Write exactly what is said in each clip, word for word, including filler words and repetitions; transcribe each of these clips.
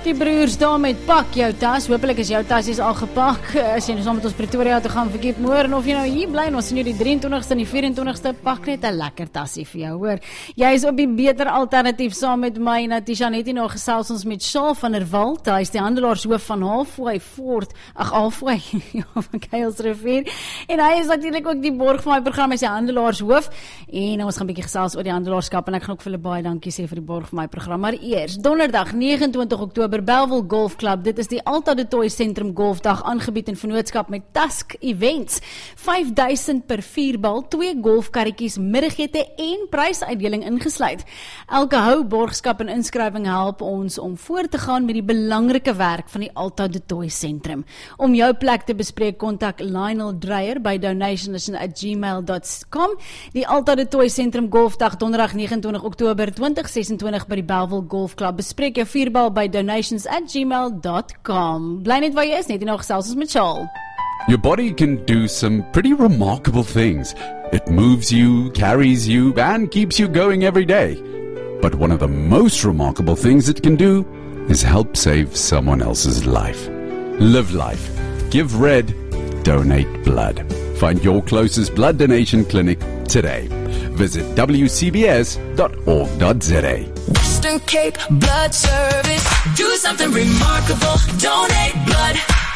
Die broers daar met pak jou tas. Hoopelik is jou tas is al gepak. As jy nou saam met ons Pretoria toe gaan vir Cape Moor, of jy nou hier bly, ons sien jou die drie en twintigste en die vyf en twintigste, pak net 'n lekker tasie vir jou, hoor. Jy is op die beter alternatief saam met my, Natisha, net hier nou gesels ons met Shaal van der Walt. Hy is die handelaarshoof van Halfway Fort, ag Halfway, ja, van Kuilsrivier. En hy is natuurlik ook die borg van my program, hy is die handelaarsshoof. En ons gaan 'n bietjie gesels oor die handelaarskap en ek gaan ook vir hulle baie dankie sê vir die borg van my program. Maar eers, donderdag negenentwintig Oktober, Bellville Golf Club. Dit is die Alta de Toy Sentrum Golfdag, aangebied in vennootskap met Tusk Events. vyf duisend per vierbal, twee golfkarretjies, middagete en prysuitdeling ingesluit. Elke hou, borgskap en inskrywing help ons om voort te gaan met die belangrike werk van die Alta de Toy Sentrum. Om jou plek te bespreek, kontak Lionel Dreyer by donations at gmail dot com. Die Alta de Toy Sentrum Golfdag, donderdag negenentwintig Oktober twintig sesentwintig by die Bellville Golf Club. Bespreek jou vierbal by donations at gmail dot com. Bly net waar jy is, net en nou gesels ons met Shaal. Your body can do some pretty remarkable things. It moves you, carries you, and keeps you going every day. But one of the most remarkable things it can do is help save someone else's life. Live life. Give red. Donate blood. Find your closest blood donation clinic today. Visit w c b s dot org dot z a. Western Cape Blood Service. Do something remarkable. Donate blood.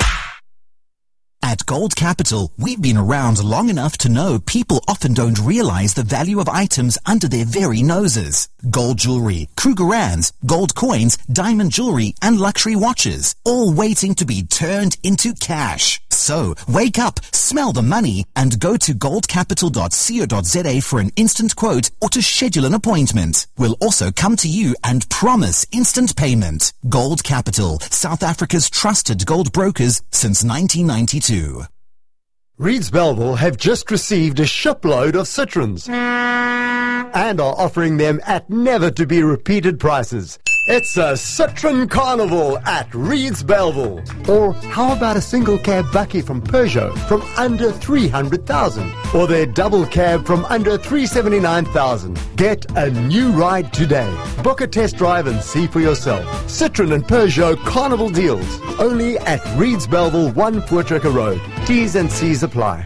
At Gold Capital, we've been around long enough to know people often don't realize the value of items under their very noses. Gold jewelry, Krugerrands, gold coins, diamond jewelry, and luxury watches, all waiting to be turned into cash. So, wake up, smell the money, and go to gold capital dot co dot z a for an instant quote or to schedule an appointment. We'll also come to you and promise instant payment. Gold Capital, South Africa's trusted gold brokers since nineteen ninety-two. Reeds Bellville have just received a shipload of Citroens and are offering them at never-to-be-repeated prices. It's a Citroen Carnival at Reeds Bellville. Or how about a single cab Bucky from Peugeot from under three hundred thousand? Or their double cab from under three hundred seventy-nine thousand? Get a new ride today. Book a test drive and see for yourself. Citroen and Peugeot Carnival deals. Only at Reeds Bellville, one Voortrekker Road. T's and C's apply.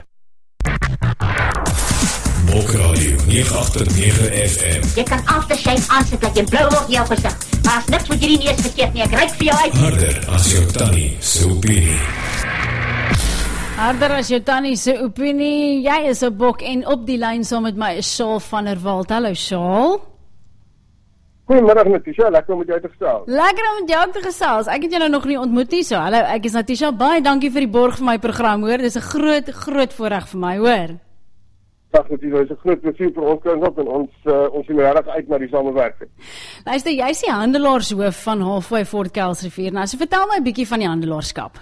Mokradio nege agt nege F M. Jy kan aftershave aansit dat jy blou word in jou gesig. Maar as niks wat jy nie eens verkeerd nie, ek ryk vir jou uit. Harder as jou tannie se opinie. Harder as jou tannie se opinie. Jy is 'n bok en op die lyn saam met my is Shaal van der Walt. Hallo Shaal. Goeiemiddag Natisha, lekker om met jou te gesels. Lekker om met jou te gesels. Ek het jou nou nog nie ontmoet nie, so hallo, ek is Natisha. Baie dankie vir die borg vir my program, hoor. Dis 'n groot groot voorreg vir my, hoor. Dag Natisha, dis 'n groot plesier vir ons kinders en ons uh, ons sien regtig uit na die samewerking. Luister, jy is die handelaarsshoof van Halfway Fort Kuilsrivier. Nou, so vertel my 'n bietjie van die handelaarskap.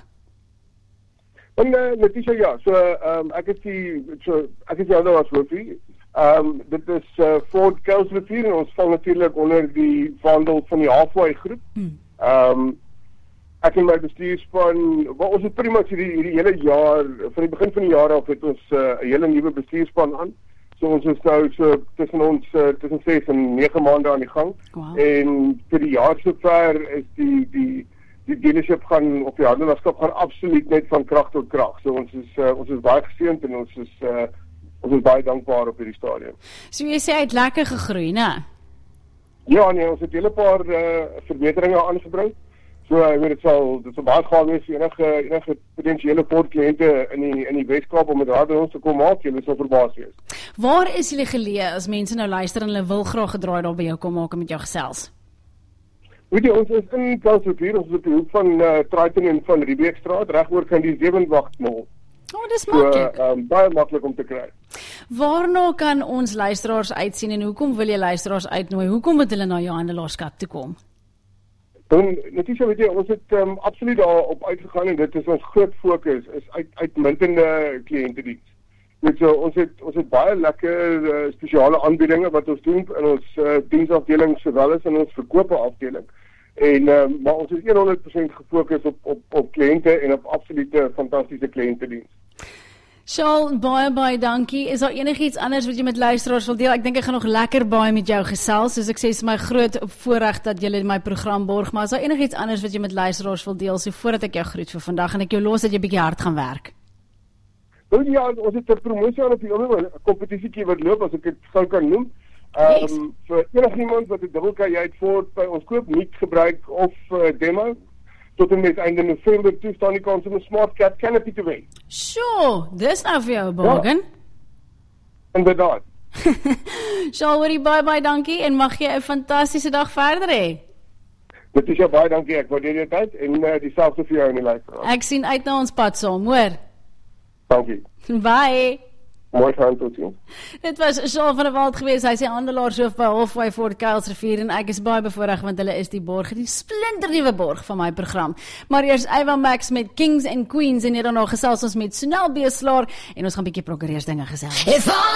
En uh, Natisha, ja, so um, ek is die so ek is die handelaarshoof. Um, dit is uh, Fort Kuilsrivier en ons val natuurlik onder die vaandel van die Halfway groep. Hmm. Um, ek en my bestuurspan, well, ons het pretty much hierdie, hierdie hele jaar, van die begin van die jaar af het ons 'n uh, hele nuwe bestuurspan aan. So ons is nou so tussen ons uh, tussen ses en nege maande aan die gang. Wow. En vir die jaar sover is die die die dealership gaan op die handelaarskap gaan absoluut net van krag tot krag. So ons is uh, ons is baie geseënd en ons is uh, ons is baie dankbaar op hierdie stadium. So jy sê hy het lekker gegroei, né? Ja, nee, ons het 'n hele paar uh, verbeteringe aangebring. So ek weet dit sal dit sal baie gaaf wees vir enige enige potensiële portkliënte in die in die Weskaap om met daar by ons te kom maak. Julle sal verbaas wees. Waar is julle geleë as mense nou luister en hulle wil graag gedraai daar by jou kom maak en met jou gesels? Weet jy, ons is in Kuilsrivier, ons is op die hoek van uh, Triton en van Riebeekstraat, regoor kan die Sewenwagmall. Oh, dis maklik. So, um, baie maklik om te kry. Waarna kan ons luisteraars uitsien en hoekom wil jy luisteraars uitnooi? Hoekom moet hulle na jou handelaarskap toe kom? Dan, Natisha, weet jy, ons het um, absoluut daarop uitgegaan en dit is ons groot fokus, is uit, uitmuntende kliëntediens. Weet so, ons het ons het baie lekker uh, spesiale aanbiedinge wat ons doen in ons uh, diensafdeling sowel as in ons verkope afdeling. En uh, maar ons is honderd persent gefokus op op op kliënte en op absolute fantastiese kliëntediens. Shaal, baie baie dankie. Is daar enigiets anders wat jy met luisteraars wil deel? Ek dink ek gaan nog lekker baie met jou gesels. Soos ek sê, is my groot voorreg dat jy my program borg, maar is daar enigiets anders wat jy met luisteraars wil deel? So voordat ek jou groet vir vandag en ek jou los dat jy bietjie hard gaan werk. Nou ja, ons het 'n promosie aan op die oomblik, 'n kompetisietjie wat loop, as ek dit sou kan noem. Ehm Yes. um, vir enigiemand wat 'n dubbelkajuit voort by ons koop, nie gebruik of uh, demo, tot en met einde November toe staan die kans om 'n Smart Cat Canopy te wen. Sure, dis nou vir jou 'n bargain. Inderdaad. Shaal, hoorie, baie baie dankie en mag jy 'n fantastiese dag verder hê. Dit is jou baie dankie, ek waardeer jou tyd en uh, dieselfde vir jou in die luisteraar. Ek sien uit na ons pad saam, hoor. Dankie. Bye. Mooi gaan tot sien. Dit was Shaal van der Walt geweest. Hy sê handelaaarshoof by Halfway Fort Kuilsrivier en ek is baie bevoorreg want hulle is die borg, die splinternuwe borg van my program. Maar eers Ava Max met Kings and Queens en hierdan nog gesels ons met Sonel Beeslaar en ons gaan 'n bietjie prokureurs dinge gesels.